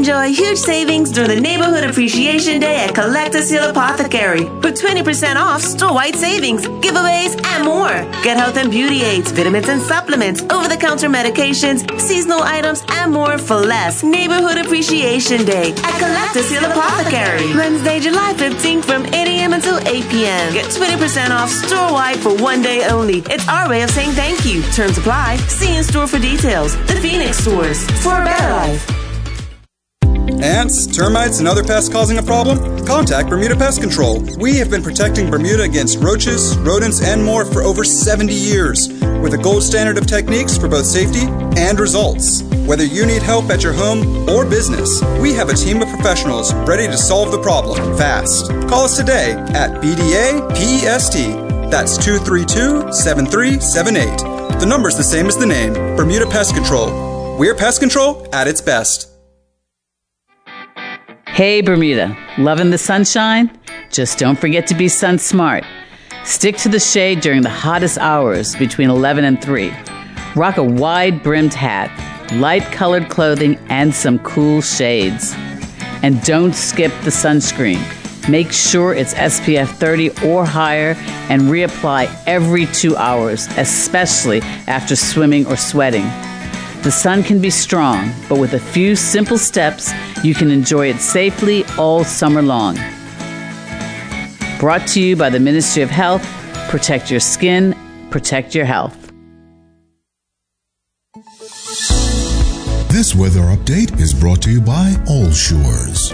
Enjoy huge savings during the Neighborhood Appreciation Day at Collector Seal Apothecary for 20% off store-wide savings, giveaways, and more. Get health and beauty aids, vitamins and supplements, over-the-counter medications, seasonal items, and more for less. Neighborhood Appreciation Day at Collector Seal Apothecary. Wednesday, July 15th from 8 a.m. until 8 p.m. Get 20% off store-wide for one day only. It's our way of saying thank you. Terms apply. See in store for details. The Phoenix Stores. For a better life. Ants, termites, and other pests causing a problem? Contact Bermuda Pest Control. We have been protecting Bermuda against roaches, rodents, and more for over 70 years, with a gold standard of techniques for both safety and results. Whether you need help at your home or business, we have a team of professionals ready to solve the problem fast. Call us today at BDA PEST. That's 232-7378. The number's the same as the name, Bermuda Pest Control. We're pest control at its best. Hey Bermuda, loving the sunshine? Just don't forget to be sun smart. Stick to the shade during the hottest hours between 11 and 3. Rock a wide-brimmed hat, light-colored clothing, and some cool shades. And don't skip the sunscreen. Make sure it's SPF 30 or higher and reapply every 2 hours, especially after swimming or sweating. The sun can be strong, but with a few simple steps, you can enjoy it safely all summer long. Brought to you by the Ministry of Health. Protect your skin, protect your health. This weather update is brought to you by All Shores.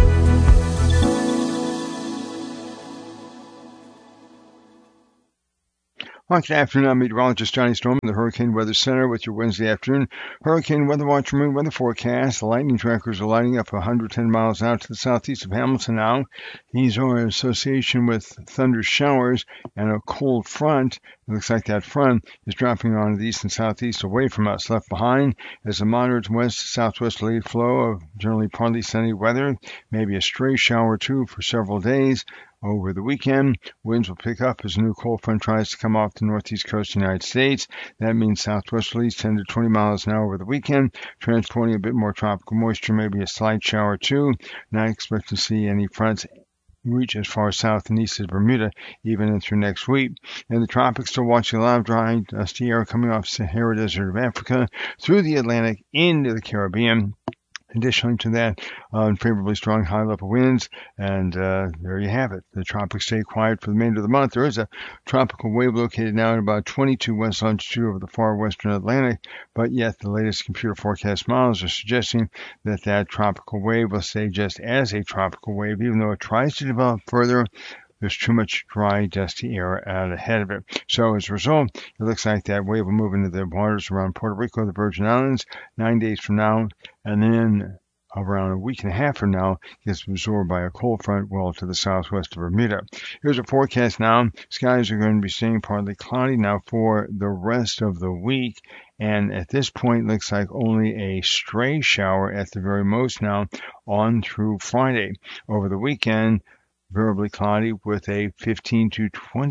Well, good afternoon. I'm meteorologist Johnny Storm in the Hurricane Weather Center with your Wednesday afternoon Hurricane Weather Watch Marine Weather Forecast. The lightning trackers are lighting up 110 miles out to the southeast of Hamilton now. These are in association with thunder showers and a cold front. It looks like that front is dropping on the east and southeast away from us. Left behind is a moderate west to southwesterly flow of generally partly sunny weather, maybe a stray shower or two for several days. Over the weekend, winds will pick up as a new cold front tries to come off the northeast coast of the United States. That means southwesterlies 10 to 20 miles an hour over the weekend, transporting a bit more tropical moisture, maybe a slight shower or two. Not expect to see any fronts reach as far south and east as Bermuda, even in through next week. In the tropics, still watching a lot of dry, dusty air coming off Sahara Desert of Africa, through the Atlantic, into the Caribbean. Additionally to that, unfavorably strong high-level winds, and there you have it. The tropics stay quiet for the remainder of the month. There is a tropical wave located now at about 22 west longitude over the far western Atlantic, but yet the latest computer forecast models are suggesting that that tropical wave will stay just as a tropical wave, even though it tries to develop further. There's too much dry, dusty air out ahead of it. So as a result, it looks like that wave will move into the waters around Puerto Rico, the Virgin Islands, 9 days from now, and then around a week and a half from now, gets absorbed by a cold front well to the southwest of Bermuda. Here's a forecast now. Skies are going to be staying partly cloudy now for the rest of the week. And at this point, looks like only a stray shower at the very most now on through Friday. Over the weekend, variably cloudy with a 15 to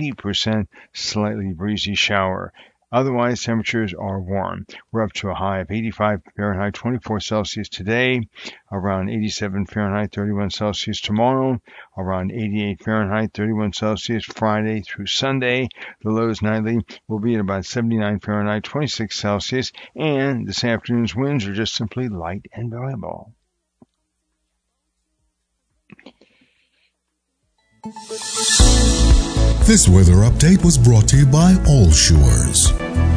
20% slightly breezy shower. Otherwise, temperatures are warm. We're up to a high of 85 Fahrenheit, 24 Celsius today, around 87 Fahrenheit, 31 Celsius tomorrow, around 88 Fahrenheit, 31 Celsius Friday through Sunday. The lows nightly will be at about 79 Fahrenheit, 26 Celsius, and this afternoon's winds are just simply light and variable. This weather update was brought to you by All Shores.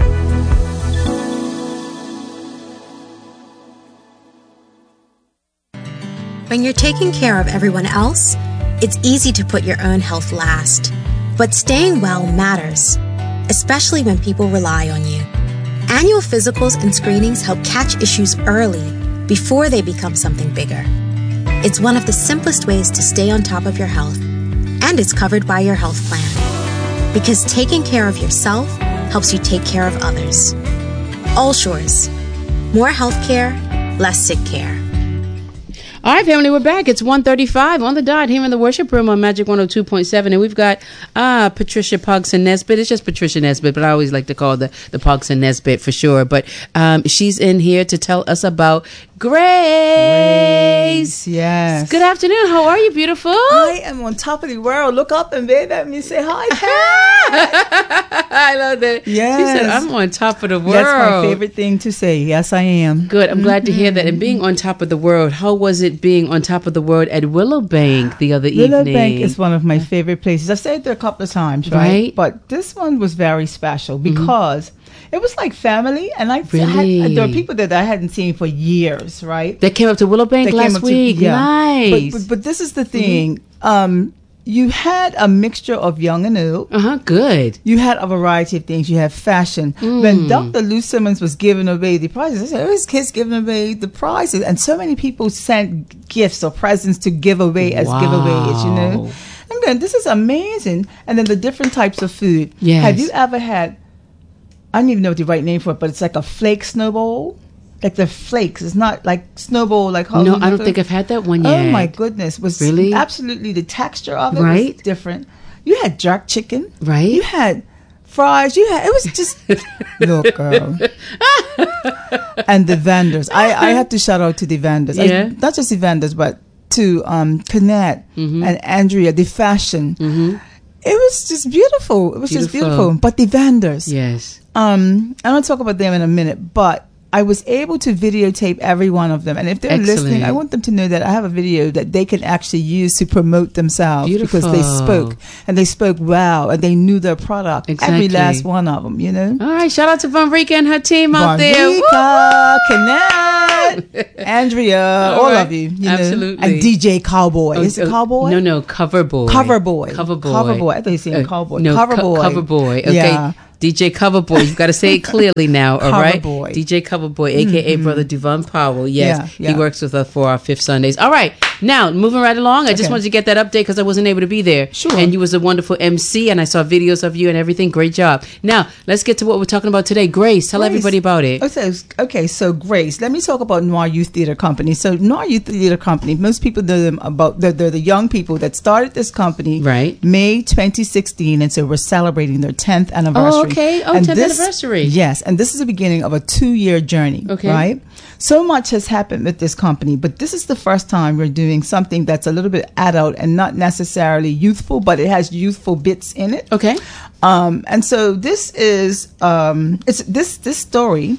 When you're taking care of everyone else, it's easy to put your own health last. But staying well matters, especially when people rely on you. Annual physicals and screenings help catch issues early before they become something bigger. It's one of the simplest ways to stay on top of your health, and it's covered by your health plan. Because taking care of yourself helps you take care of others. All Shores. More health care, less sick care. All right, family, we're back. It's 1:35 on the dot here in the worship room on Magic 102.7. And we've got Patricia Pogson Nesbitt. It's just Patricia Nesbitt, but I always like to call the Pogson Nesbitt for sure. But she's in here to tell us about Grace. Yes. Good afternoon. How are you, beautiful? I am on top of the world. Look up and wave at me. Say hi, Pat. I love that. Yes. She said, I'm on top of the world. That's my favorite thing to say. Yes, I am. Good. I'm glad to hear that. And being on top of the world, how was it being on top of the world at Willowbank the other evening? Willowbank is one of my favorite places. I've stayed there a couple of times, right? But this one was very special because it was like family, and there were people that I hadn't seen for years, right? They came up to Willowbank last week. Nice. But this is the thing. You had a mixture of young and old. Good. You had a variety of things. You had fashion. When Dr. Lou Simmons was giving away the prizes, I said, his kids giving away the prizes. And so many people sent gifts or presents to give away as giveaways, you know. I'm going, this is amazing. And then the different types of food. Yes. Have you ever had, I don't even know the right name for it, but it's like a flake snowball? Like the flakes. It's not like snowball like No, I don't think I've had that one yet. Oh my goodness. Was really? Absolutely the texture of it was different. You had jerk chicken. Right. You had fries. It was just look, girl. And the vendors. I have to shout out to the vendors. Yeah. Not just the vendors, but to Canette and Andrea, the fashion. It was just beautiful. It was just beautiful. But the vendors. Yes. I'm gonna talk about them in a minute, but I was able to videotape every one of them. And if they're listening, I want them to know that I have a video that they can actually use to promote themselves because they spoke. And they spoke well. And they knew their product. Exactly. Every last one of them, you know? All right. Shout out to Vonrika and her team out there. Canette, Andrea, all of you. You Absolutely. Know? And DJ Cowboy. Is it Cowboy? No. Coverboy. Coverboy. Coverboy. I thought you said Cowboy. No, Coverboy. Coverboy. Okay. Yeah. DJ Coverboy, you've got to say it clearly now, all right? Coverboy. DJ Coverboy, a.k.a. Brother Devon Powell. Yes, Yeah. he works with us for our Fifth Sundays. All right, now, moving right along, I just wanted to get that update because I wasn't able to be there. Sure. And you was a wonderful MC, and I saw videos of you and everything. Great job. Now, let's get to what we're talking about today. Grace, tell everybody about it. Okay, so Grace, let me talk about Noir Youth Theater Company. So Noir Youth Theater Company, most people know them about, they're the young people that started this company May 2016, and so we're celebrating their 10th anniversary. Oh, okay. Oh, and 10th anniversary. Yes, and this is the beginning of a 2-year journey, right? So much has happened with this company, but this is the first time we're doing something that's a little bit adult and not necessarily youthful, but it has youthful bits in it. Okay. And so this is this story,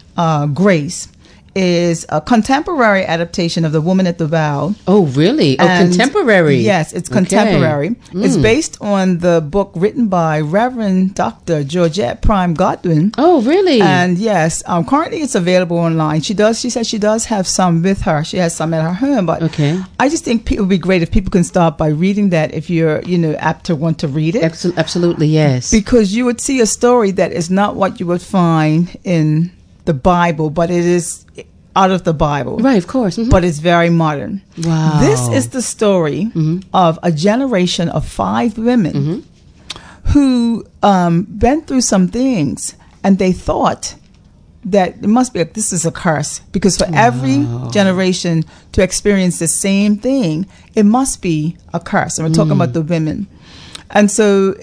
Grace, is a contemporary adaptation of The Woman at the Well. Oh, really? Contemporary. Yes, it's contemporary. It's based on the book written by Reverend Dr. Georgette Prime Godwin. Oh, really? And yes, currently it's available online. She said she does have some with her. She has some at her home, but I just think it would be great if people can start by reading that if you're, apt to want to read it. Absolutely, yes. Because you would see a story that is not what you would find in the Bible, but it is out of the Bible. Right, of course. But it's very modern. Wow. This is the story of a generation of 5 women who went through some things, and they thought that it must be this is a curse, because for every generation to experience the same thing, it must be a curse. And we're talking about the women. And so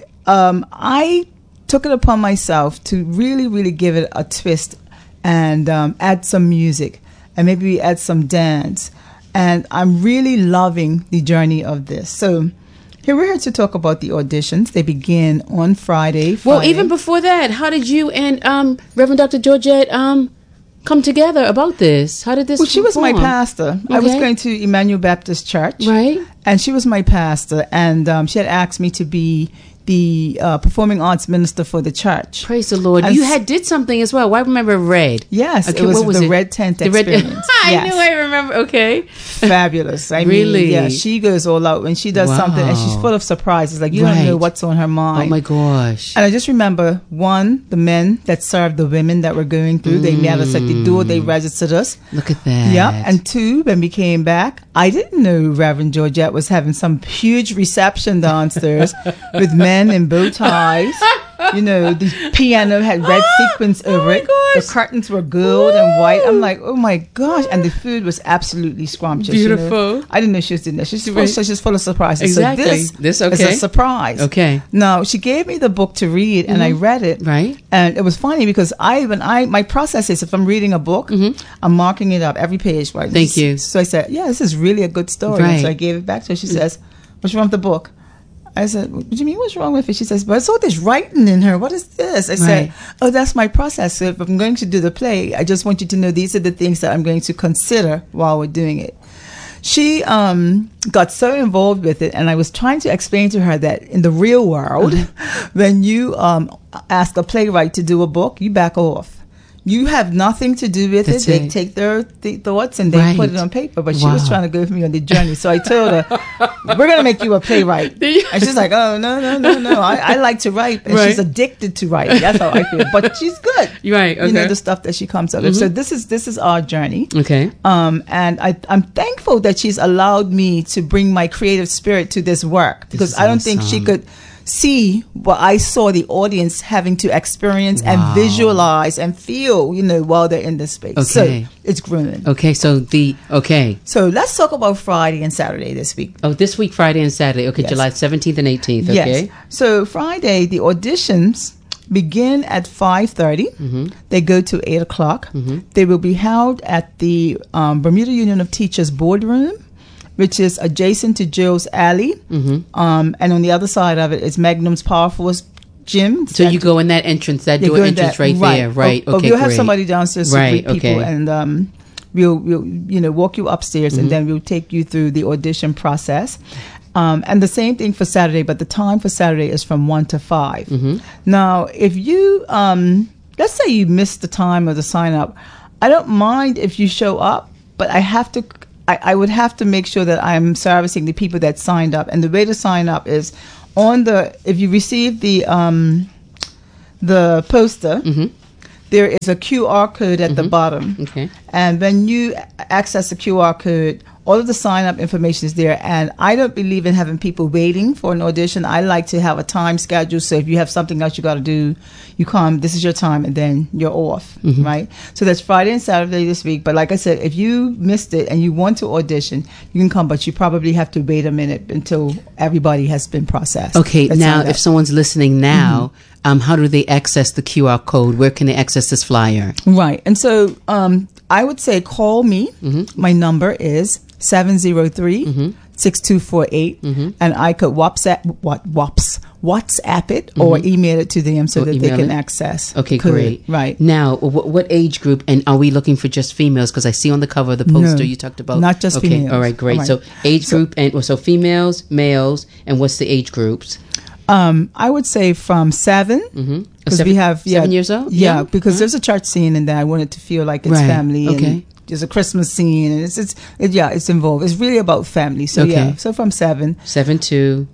I took it upon myself to really, really give it a twist and add some music and maybe add some dance. And I'm really loving the journey of this. So here we're here to talk about the auditions. They begin on Friday. Well, even before that, how did you and Reverend Dr. Georgette come together about this? How did this Well, she was my pastor. I was going to Emmanuel Baptist Church. Right. And she was my pastor. And she had asked me to be the performing arts minister for the church. Praise the Lord. And you did something as well. I remember Red. Yes, it was the Red Tent Experience. I knew I remember. Okay. Fabulous. I mean, yeah, she goes all out when she does something, and she's full of surprises. Like, you don't know what's on her mind. Oh, my gosh. And I just remember, one, the men that served the women that were going through, they met us at the door, they registered us. Look at that. Yeah. And 2, when we came back, I didn't know Reverend Georgette was having some huge reception downstairs with men in bow ties. The piano had red sequins over it. gosh. The curtains were gold and white. I'm like, oh my gosh. And the food was absolutely scrumptious. Beautiful. I didn't know she was doing that. She's full of surprises. Exactly. So this is a surprise. Okay. Now, she gave me the book to read, and I read it. Right. And it was funny because my process is, if I'm reading a book, I'm marking it up every page. Right. Thank you. So I said, yeah, this is really a good story. Right. And so I gave it back to her. She says, what's wrong with the book? I said, what do you mean, what's wrong with it? She says, but I saw this writing in her. What is this? I said, oh, that's my process. So if I'm going to do the play, I just want you to know these are the things that I'm going to consider while we're doing it. She got so involved with it, and I was trying to explain to her that in the real world, when you ask a playwright to do a book, you back off. You have nothing to do with it. They take their thoughts and they put it on paper. But she was trying to go with me on the journey. So I told her, we're going to make you a playwright. And she's like, oh, no. I like to write. And she's addicted to writing. That's how I feel. But she's good. Right. Okay. The stuff that she comes up with. So this is our journey. Okay. And I'm thankful that she's allowed me to bring my creative spirit to this work. Because I don't think she could see what I saw the audience having to experience and visualize and feel, while they're in this space. Okay. So it's grooming. Okay. So let's talk about Friday and Saturday this week. Oh, this week, Friday and Saturday. Okay. Yes. July 17th and 18th. Okay. Yes. So Friday, the auditions begin at 5:30. They go to 8 o'clock. They will be held at the Bermuda Union of Teachers boardroom, which is adjacent to Joe's Alley. And on the other side of it is Magnum's Power Force Gym. So you go in that entrance, that door entrance right there, right? But we'll have somebody downstairs to greet people, and we'll walk you upstairs, and then we'll take you through the audition process. And the same thing for Saturday, but the time for Saturday is from 1 to 5. Now, if you, let's say you missed the time of the sign up, I don't mind if you show up, but I would have to make sure that I'm servicing the people that signed up. And the way to sign up is if you receive the poster, there is a QR code at the bottom. Okay. And when you access the QR code, all of the sign-up information is there. And I don't believe in having people waiting for an audition. I like to have a time schedule. So if you have something else you got to do, you come, this is your time, and then you're off, right? So that's Friday and Saturday this week. But like I said, if you missed it and you want to audition, you can come, but you probably have to wait a minute until everybody has been processed. Okay, now if someone's listening now, how do they access the QR code? Where can they access this flyer? Right. And so I would say call me. My number is 703-6248, and I could WhatsApp it or email it to them so that they can access. Okay, great. Right. Now, what age group, and are we looking for just females? Because I see on the cover of the poster you talked about. Not just females. All right, great. All right. So age group, and so females, males, and what's the age groups? I would say from 7. Because we have 7 years old. Yeah, because there's a church scene in there. I want it to feel like it's family. Okay. And there's a Christmas scene, and it's involved. It's really about family. So so from 7 to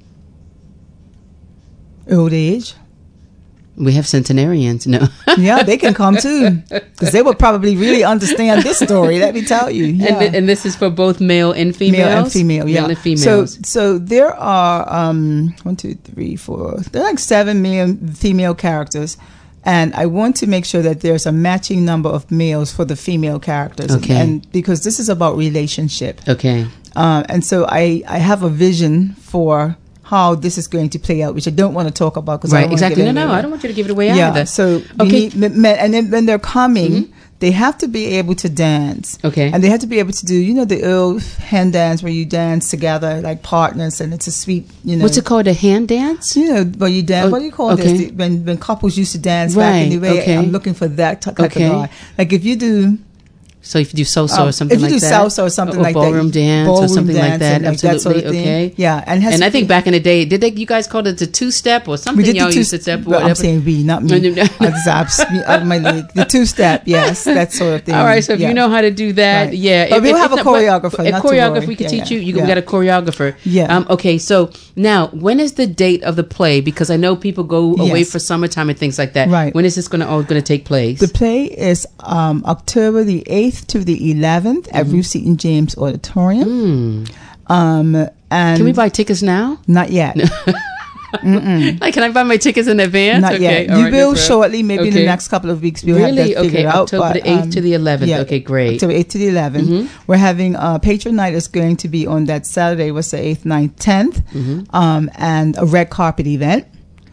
old age. We have centenarians. No. Yeah, they can come too, because they would probably really understand this story. Let me tell you. Yeah. And this is for both male and females. Male and female. Yeah. Male and females. So there are 1, 2, 3, 4. There are like 7 male female characters. And I want to make sure that there's a matching number of males for the female characters. Okay. And because this is about relationship. Okay. And so I have a vision for how this is going to play out, which I don't want to talk about because I don't want to give it away. No, I don't want you to give it away either. So and then when they're coming, they have to be able to dance. Okay. And they have to be able to do, the old hand dance where you dance together like partners, and it's a sweet, What's it called, a hand dance? Where you dance. What do you call this? When couples used to dance back in the way. Okay. I'm looking for that type of guy. Like if you do... So if you do salsa or something like that? If you do salsa or something like that. Ballroom dance or something like that. Absolutely. That sort of thing. Okay. Yeah. And I think back in the day, you guys call it the two-step or something? We did y'all used to step or whatever? I'm saying we, not me. That's out of my league. The two-step, yes. That sort of thing. All right. So if you know how to do that, right. Yeah. But we'll have a choreographer. A choreographer we can teach you. We got a choreographer. Yeah. Okay. So now, when is the date of the play? Because I know people go away for summertime and things like that. Right. When is this going to take place? The play is October the 8th to the 11th at Ruth Seton James Auditorium. And can we buy tickets now? Not yet. Like, can I buy my tickets in advance? Not yet. All You right, will no shortly. Maybe in the next couple of weeks we'll have that figured out. October the 8th to the 11th. Okay, great. October 8th to the 11th. We're having Patron Night is going to be on that Saturday, was the 8th, 9th, 10th, and a red carpet event.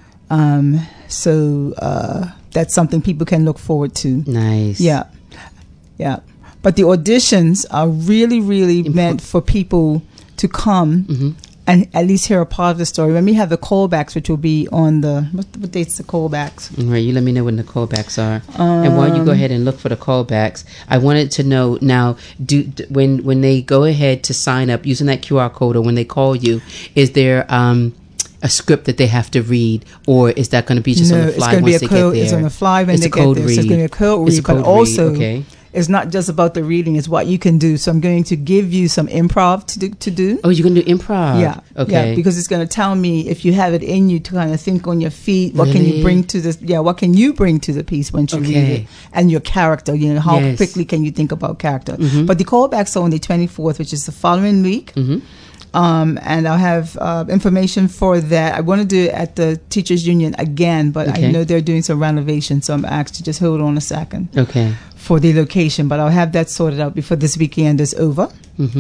So that's something people can look forward to. Nice. Yeah. But the auditions are really, really meant for people to come and at least hear a part of the story. When we have the callbacks, which will be on what date's the callbacks? All right, you let me know when the callbacks are. And while you go ahead and look for the callbacks, I wanted to know now, when they go ahead to sign up using that QR code, or when they call you, is there a script that they have to read, or is that going to be just on the fly once they get there? It's on the fly when they get there. So it's going to be a code read, but also it's not just about the reading; it's what you can do. So I'm going to give you some improv to do. Oh, you're going to do improv? Yeah. Okay. Yeah, because it's going to tell me if you have it in you to kind of think on your feet. What can you bring to this? Yeah, what can you bring to the piece once you read it? And your character. You know, how quickly can you think about character? But the callbacks are on the 24th, which is the following week. And I'll have information for that. I want to do it at the Teachers Union again, but I know they're doing some renovations, so I'm asked to just hold on a second for the location. But I'll have that sorted out before this weekend is over.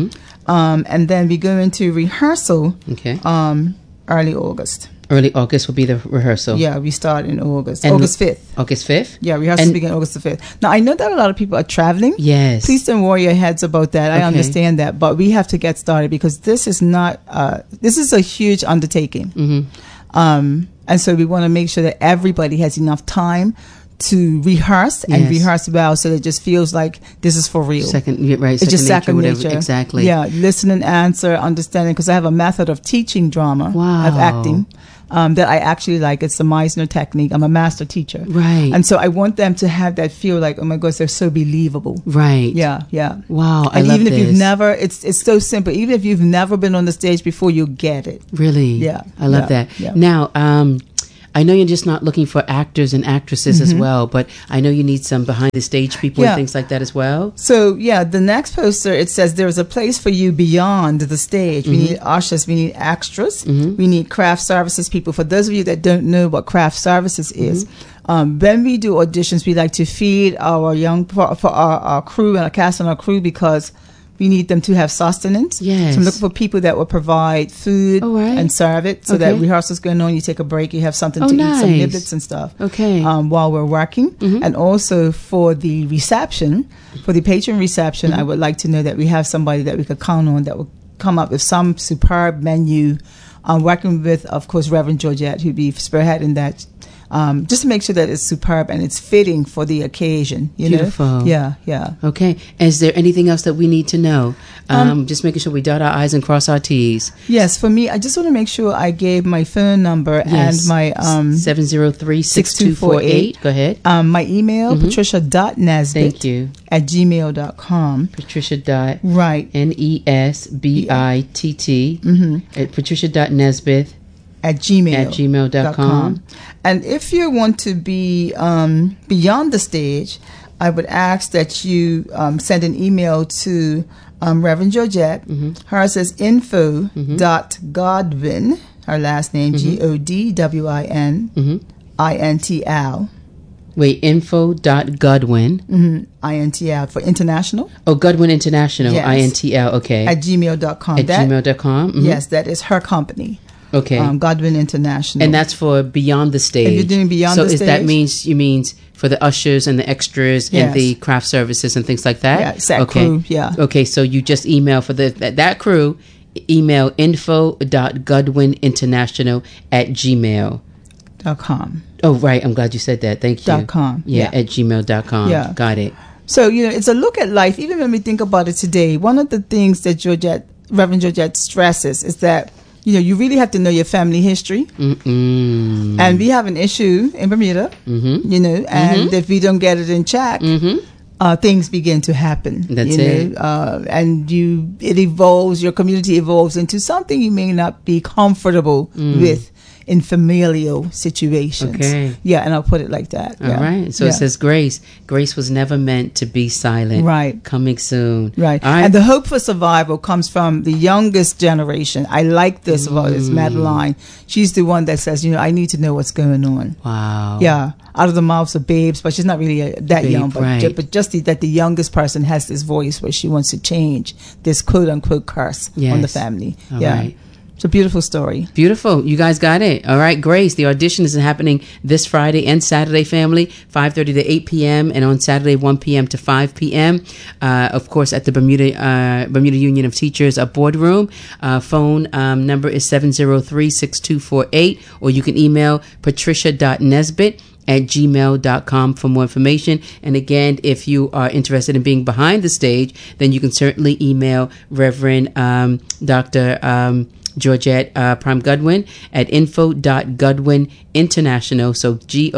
And then we go into rehearsal early August. Early August will be the rehearsal. Yeah, we start in August. August 5th. August 5th? Yeah, rehearsals begin August the 5th. Now, I know that a lot of people are traveling. Yes. Please don't worry your heads about that. I understand that. But we have to get started because this is not, this is a huge undertaking. And so we want to make sure that everybody has enough time to rehearse and rehearse well, so that it just feels like this is for real. It's just second nature. Exactly. Yeah, listen and answer, understanding, because I have a method of teaching drama, of acting, that I actually like. It's the Meisner technique. I'm a master teacher. Right. And so I want them to have that feel like, oh my gosh, they're so believable. Right. Yeah, yeah. Wow, and even if you've never, it's so simple. Even if you've never been on the stage before, you'll get it. Really? Yeah. I love that. Yeah. Now, I know you're just not looking for actors and actresses as well, but I know you need some behind the stage people and things like that as well. So, the next poster, it says there's a place for you beyond the stage. We need ushers, we need extras, we need craft services people. For those of you that don't know what craft services is, when we do auditions, we like to feed our for our crew and our cast and our crew, because we need them to have sustenance. Yes. So I'm looking for people that will provide food and serve it, so that rehearsal's going on, you take a break, you have something to eat, some niblets and stuff. While we're working. And also for the reception, for the patron reception, I would like to know that we have somebody that we could count on that will come up with some superb menu. I'm working with, of course, Reverend Georgette, who'd be spearheading that. Just to make sure that it's superb and it's fitting for the occasion. Beautiful. Yeah, yeah. Okay. Is there anything else that we need to know? Just making sure we dot our I's and cross our T's. Yes, for me, I just want to make sure I gave my phone number and my 703-6248. Go ahead. My email, patricia.nesbitt. Thank you. at gmail.com. Patricia. Right. Nesbitt. At Patricia.nesbitt. At gmail.com. And if you want to be beyond the stage, I would ask that you send an email to Reverend Georgette. Hers is info.godwin, her last name, GODWIN, Wait, info.godwin. INTL for international. Oh, Godwin International, yes. INTL, okay. At gmail.com. Gmail.com. Yes, that is her company. Okay. Godwin International. And that's for beyond the stage. If you're doing beyond the stage. So that you means for the ushers and the extras and the craft services and things like that? Yeah, that crew, yeah. Okay, so you just email for that crew, email info.godwininternational@gmail.com. Oh, right. I'm glad you said that. Thank you. .com. Yeah, at gmail.com. Yeah. Got it. So, it's a look at life. Even when we think about it today, one of the things that Reverend Georgette stresses is that you really have to know your family history. And we have an issue in Bermuda, and if we don't get it in check, things begin to happen. That's it. And it evolves, your community evolves into something you may not be comfortable with in familial situations. Okay. Yeah, and I'll put it like that. All right. So it says Grace. Grace was never meant to be silent. Right. Coming soon. Right. All right. And the hope for survival comes from the youngest generation. I like this about this Madeline. She's the one that says, I need to know what's going on. Wow. Yeah. Out of the mouths of babes, but she's not really that Babe, young. But, right. but just that the youngest person has this voice where she wants to change this quote unquote curse on the family. All yeah. right. It's a beautiful story. Beautiful. You guys got it. All right, Grace. The audition is happening this Friday and Saturday, family, 5:30 to 8 p.m. and on Saturday, 1 p.m. to 5 p.m. Of course, at the Bermuda Union of Teachers boardroom. Phone number is 703-6248, or you can email patricia.nesbitt@gmail.com for more information. And again, if you are interested in being behind the stage, then you can certainly email Reverend Dr. Georgette Prime Goodwin at info.goodwininternational, so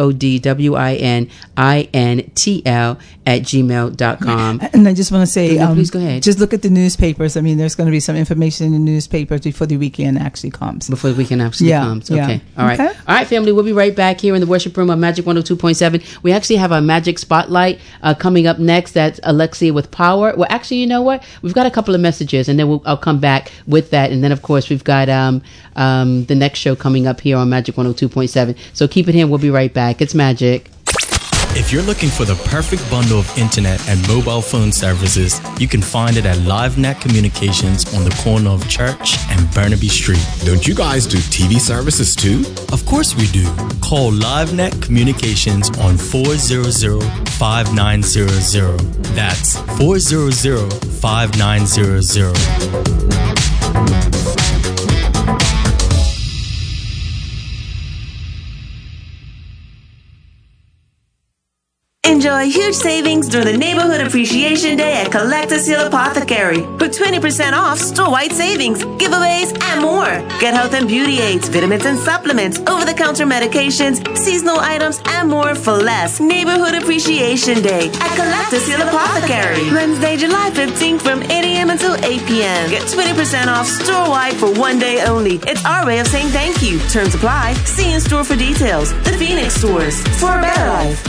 GODWININTL @gmail.com. And I just want to say, please go ahead. Just look at the newspapers. I mean, there's going to be some information in the newspapers before the weekend actually comes. Before the weekend actually comes. Okay. Yeah. All right. Okay. All right, family. We'll be right back here in the worship room of Magic 102.7. We actually have our Magic Spotlight coming up next. That's Alexia with Power. Well, actually, you know what? We've got a couple of messages, and then I'll come back with that. And then, of course, we've got the next show coming up here on Magic 102.7. So keep it here. We'll be right back. It's Magic. If you're looking for the perfect bundle of internet and mobile phone services, you can find it at LiveNet Communications on the corner of Church and Burnaby Street. Don't you guys do TV services too? Of course we do. Call LiveNet Communications on 400-5900. That's 400-5900. Enjoy huge savings during the Neighborhood Appreciation Day at Collector Seal Apothecary. With 20% off store-wide savings, giveaways, and more. Get health and beauty aids, vitamins and supplements, over-the-counter medications, seasonal items, and more for less. Neighborhood Appreciation Day at Collector Seal Apothecary. Wednesday, July 15th from 8 a.m. until 8 p.m. Get 20% off store-wide for one day only. It's our way of saying thank you. Terms apply. See in store for details. The Phoenix Stores. For a better life.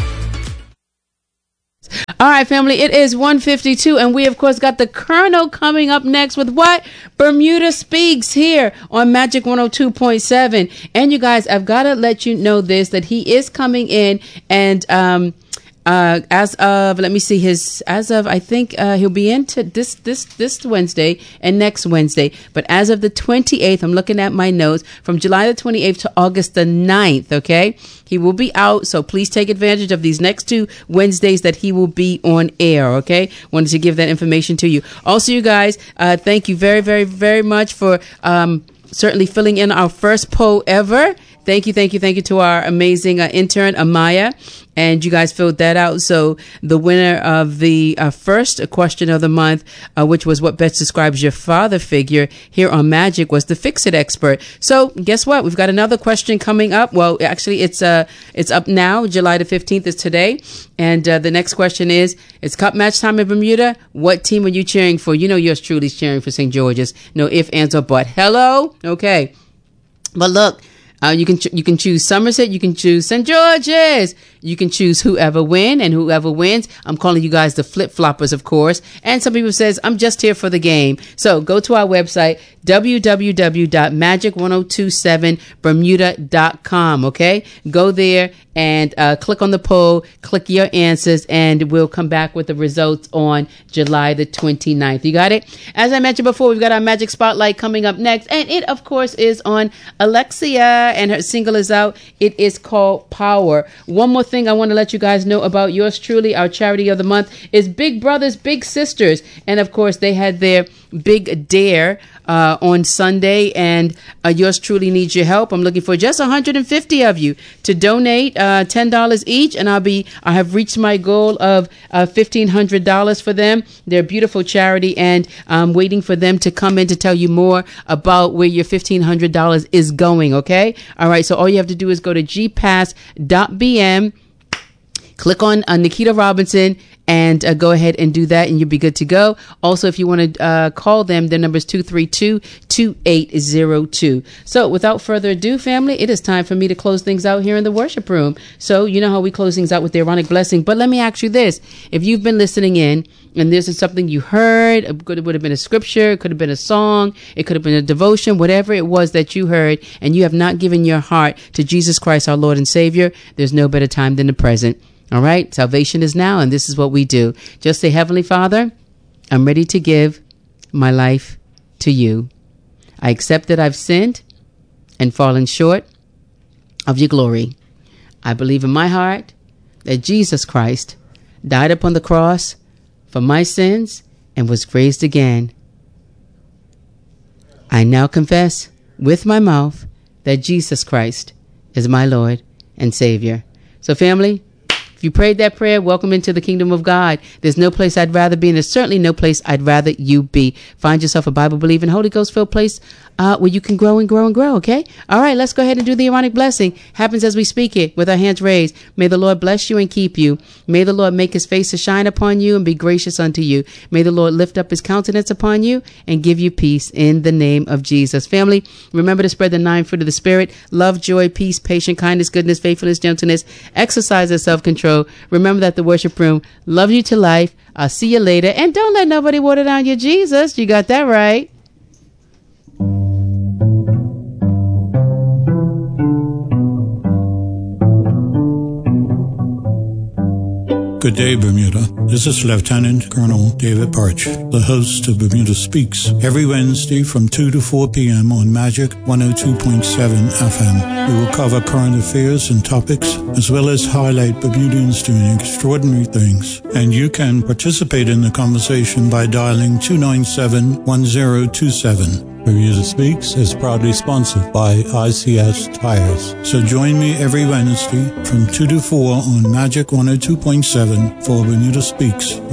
All right, family, it is 1:52, and we, of course, got the Colonel coming up next with what? Bermuda Speaks here on Magic 102.7. And you guys, I've got to let you know this, that he is coming in, and as of, let me see, I think he'll be into this Wednesday and next Wednesday. But as of the 28th, I'm looking at my notes, from July the 28th to August the 9th, okay? He will be out, so please take advantage of these next 2 Wednesdays that he will be on air, okay? Wanted to give that information to you. Also, you guys, thank you very, very, very much for certainly filling in our first poll ever. Thank you to our amazing intern, Amaya. And you guys filled that out. So the winner of the first question of the month, which was what best describes your father figure here on Magic, was the Fix-It expert. So guess what? We've got another question coming up. Well, actually, it's up now. July the 15th is today. And the next question is, it's cup match time in Bermuda. What team are you cheering for? You know yours truly is cheering for St. George's. No ifs, ands, or but. Hello? Okay. But look, you can choose Somerset, you can choose St. George's, you can choose whoever win, and whoever wins, I'm calling you guys the flip-floppers, of course. And some people says, I'm just here for the game. So go to our website, www.magic1027bermuda.com, okay? Go there and click on the poll, click your answers, and we'll come back with the results on July the 29th. You got it? As I mentioned before, we've got our Magic Spotlight coming up next, and it, of course, is on Alexia, and her single is out. It is called Power. One more thing I want to let you guys know about yours truly. Our charity of the month is Big Brothers Big Sisters, and of course they had their big dare on Sunday, and yours truly needs your help. I'm looking for just 150 of you to donate $10 each, and I have reached my goal of $1,500 for them. They're a beautiful charity, and I'm waiting for them to come in to tell you more about where your $1,500 is going. Okay, all right. So all you have to do is go to gpass.bm. Click on Nikita Robinson, and go ahead and do that, and you'll be good to go. Also, if you want to call them, their number is 232-2802. So without further ado, family, it is time for me to close things out here in the worship room. So you know how we close things out with the Aaronic blessing. But let me ask you this. If you've been listening in and this is something you heard, it would have been a scripture, it could have been a song, it could have been a devotion, whatever it was that you heard, and you have not given your heart to Jesus Christ, our Lord and Savior, there's no better time than the present. All right? Salvation is now, and this is what we do. Just say, Heavenly Father, I'm ready to give my life to you. I accept that I've sinned and fallen short of your glory. I believe in my heart that Jesus Christ died upon the cross for my sins and was raised again. I now confess with my mouth that Jesus Christ is my Lord and Savior. So family, if you prayed that prayer, welcome into the kingdom of God. There's no place I'd rather be, and there's certainly no place I'd rather you be. Find yourself a Bible-believing, Holy Ghost-filled place where you can grow and grow and grow, okay? All right, let's go ahead and do the Aaronic blessing. Happens as we speak it with our hands raised. May the Lord bless you and keep you. May the Lord make his face to shine upon you and be gracious unto you. May the Lord lift up his countenance upon you and give you peace in the name of Jesus. Family, remember to spread the 9 fruit of the Spirit: love, joy, peace, patience, kindness, goodness, faithfulness, gentleness, exercise and self-control. Remember that the worship room loves you to life. I'll see you later. And don't let nobody water down your Jesus. You got that right. Good day, Bermuda. This is Lieutenant Colonel David Birch, the host of Bermuda Speaks, every Wednesday from 2 to 4 p.m. on Magic 102.7 FM. We will cover current affairs and topics, as well as highlight Bermudians doing extraordinary things. And you can participate in the conversation by dialing 297-1027. Bermuda Speaks is proudly sponsored by ICS Tires. So join me every Wednesday from 2 to 4 on Magic 102.7 for Bermuda Speaks.